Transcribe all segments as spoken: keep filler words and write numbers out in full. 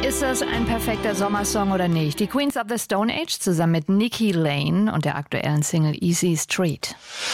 Ist das ein perfekter Sommersong oder nicht? Die Queens of the Stone Age zusammen mit Nikki Lane und der aktuellen Single Easy Street.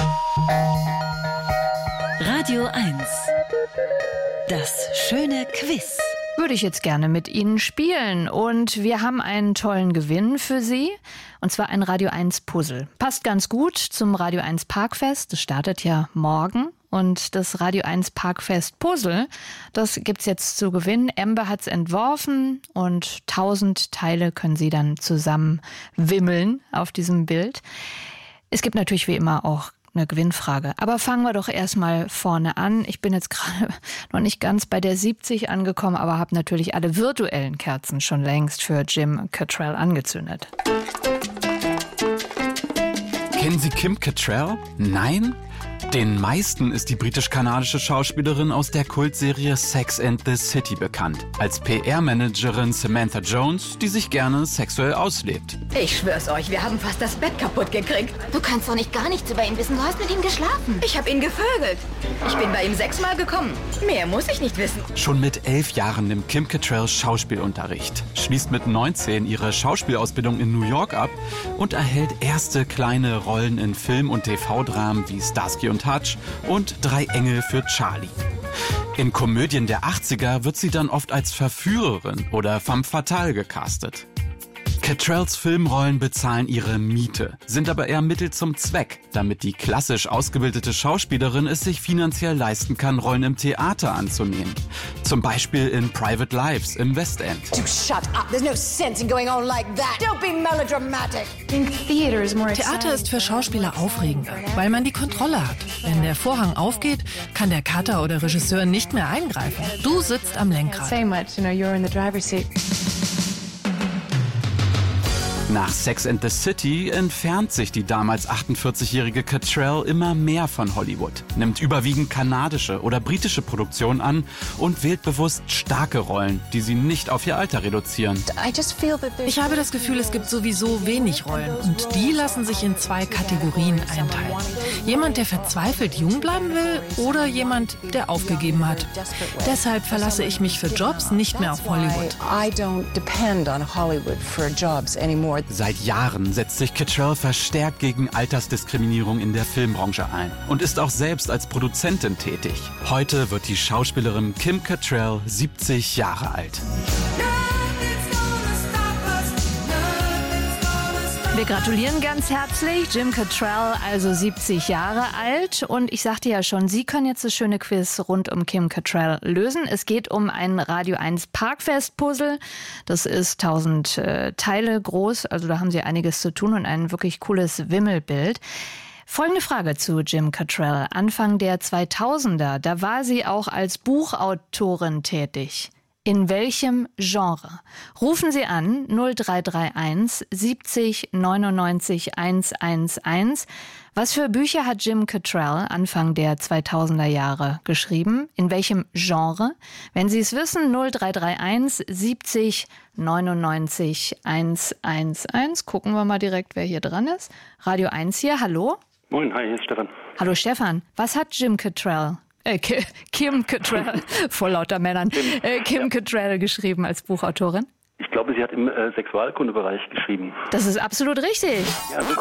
Radio eins. Das schöne Quiz. Würde ich jetzt gerne mit Ihnen spielen. Und wir haben einen tollen Gewinn für Sie. Und zwar ein Radio eins Puzzle. Passt ganz gut zum Radio eins Parkfest. Das startet ja morgen. Und das Radio eins Parkfest Puzzle, das gibt's jetzt zu gewinnen. Amber hat's entworfen und tausend Teile können Sie dann zusammen wimmeln auf diesem Bild. Es gibt natürlich wie immer auch eine Gewinnfrage. Aber fangen wir doch erstmal vorne an. Ich bin jetzt gerade noch nicht ganz bei der siebzig angekommen, aber habe natürlich alle virtuellen Kerzen schon längst für Jim Cattrall angezündet. Kennen Sie Kim Cattrall? Nein? Den meisten ist die britisch-kanadische Schauspielerin aus der Kultserie Sex and the City bekannt. Als P R-Managerin Samantha Jones, die sich gerne sexuell auslebt. Ich schwör's euch, wir haben fast das Bett kaputt gekriegt. Du kannst doch nicht gar nichts über ihn wissen. Du hast mit ihm geschlafen. Ich hab ihn gevögelt. Ich bin bei ihm sechsmal gekommen. Mehr muss ich nicht wissen. Schon mit elf Jahren nimmt Kim Cattrall Schauspielunterricht, schließt mit neunzehn ihre Schauspielausbildung in New York ab und erhält erste kleine Rollen in Film- und T V-Dramen wie Starsky und Hutch und Drei Engel für Charlie. In Komödien der achtziger wird sie dann oft als Verführerin oder femme fatale gecastet. Cattralls Filmrollen bezahlen ihre Miete, sind aber eher Mittel zum Zweck, damit die klassisch ausgebildete Schauspielerin es sich finanziell leisten kann, Rollen im Theater anzunehmen. Zum Beispiel in Private Lives im West End. Do shut up. There's no sense in going on like that. Don't be melodramatic. Theater ist für Schauspieler aufregender, weil man die Kontrolle hat. Wenn der Vorhang aufgeht, kann der Cutter oder Regisseur nicht mehr eingreifen. Du sitzt am Lenkrad. Nach Sex and the City entfernt sich die damals achtundvierzigjährige Cattrall immer mehr von Hollywood, nimmt überwiegend kanadische oder britische Produktionen an und wählt bewusst starke Rollen, die sie nicht auf ihr Alter reduzieren. Ich habe das Gefühl, es gibt sowieso wenig Rollen und die lassen sich in zwei Kategorien einteilen. Jemand, der verzweifelt jung bleiben will oder jemand, der aufgegeben hat. Deshalb verlasse ich mich für Jobs nicht mehr auf Hollywood. I don't depend on Hollywood for jobs anymore. Seit Jahren setzt sich Cattrall verstärkt gegen Altersdiskriminierung in der Filmbranche ein und ist auch selbst als Produzentin tätig. Heute wird die Schauspielerin Kim Cattrall siebzig Jahre alt. Wir gratulieren ganz herzlich. Jim Cattrall, also siebzig Jahre alt. Und ich sagte ja schon, Sie können jetzt das schöne Quiz rund um Kim Cattrall lösen. Es geht um ein Radio eins Parkfest-Puzzle. Das ist tausend äh, Teile groß. Also da haben Sie einiges zu tun und ein wirklich cooles Wimmelbild. Folgende Frage zu Jim Cattrall. Anfang der zweitausender, da war sie auch als Buchautorin tätig. In welchem Genre? Rufen Sie an null drei drei eins siebzig neunundneunzig hundertelf. Was für Bücher hat Jim Cattrall Anfang der zweitausender Jahre geschrieben? In welchem Genre? Wenn Sie es wissen, null drei drei eins siebzig neunundneunzig hundertelf. Gucken wir mal direkt, wer hier dran ist. Radio eins hier, hallo? Moin, hi, hier ist Stefan. Hallo Stefan, was hat Jim Cattrall Äh, Kim Cattrall, vor lauter Männern, äh, Kim ja. Cattrall geschrieben als Buchautorin? Ich glaube, sie hat im äh, Sexualkundebereich geschrieben. Das ist absolut richtig. Ja, also.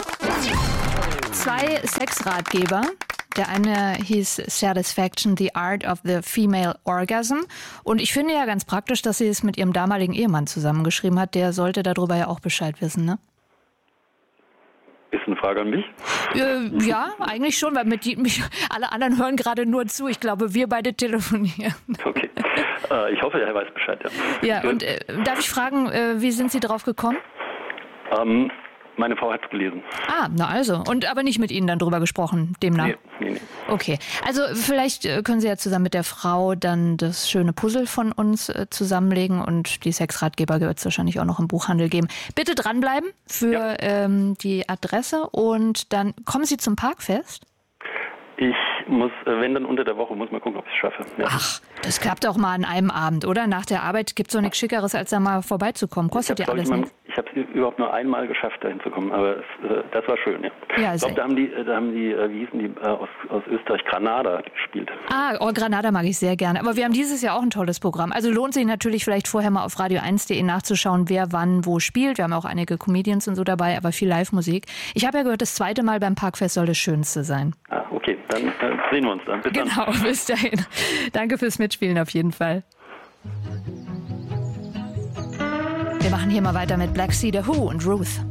Zwei Sexratgeber. Der eine hieß Satisfaction, The Art of the Female Orgasm. Und ich finde ja ganz praktisch, dass sie es mit ihrem damaligen Ehemann zusammengeschrieben hat. Der sollte darüber ja auch Bescheid wissen, ne? Ist eine Frage an mich? Äh, ja, eigentlich schon, weil mit die, mich, alle anderen hören gerade nur zu. Ich glaube, wir beide telefonieren. Okay. Äh, ich hoffe, er weiß Bescheid, ja. Ja, und äh, darf ich fragen, äh, wie sind Sie drauf gekommen? Ähm, meine Frau hat es gelesen. Ah, na also. Und aber nicht mit Ihnen dann drüber gesprochen, demnach? Nee, nee, nee. Okay. Also vielleicht äh, können Sie ja zusammen mit der Frau dann das schöne Puzzle von uns äh, zusammenlegen und die Sexratgeber wird es wahrscheinlich auch noch im Buchhandel geben. Bitte dranbleiben für ja. ähm, die Adresse und dann kommen Sie zum Parkfest. Ich muss, wenn dann unter der Woche, muss mal gucken, ob ich es schaffe. Ja. Ach, das klappt doch mal an einem Abend, oder? Nach der Arbeit gibt es doch nichts Schickeres, als da mal vorbeizukommen. Kostet ja alles nichts. Ich habe es überhaupt nur einmal geschafft, dahin zu kommen, aber es, äh, das war schön, ja. ja ich glaube, da haben die, da haben die, äh, wie hießen die, äh, aus, aus Österreich, Granada gespielt. Ah, oh, Granada mag ich sehr gerne. Aber wir haben dieses Jahr auch ein tolles Programm. Also lohnt sich natürlich vielleicht vorher mal auf radio eins punkt de nachzuschauen, wer wann wo spielt. Wir haben auch einige Comedians und so dabei, aber viel Live-Musik. Ich habe ja gehört, das zweite Mal beim Parkfest soll das Schönste sein. Ah, okay, dann äh, sehen wir uns dann. Bis genau, dann. bis dahin. Danke fürs Mitspielen auf jeden Fall. Wir machen hier mal weiter mit Black Sea, The Who und Ruth.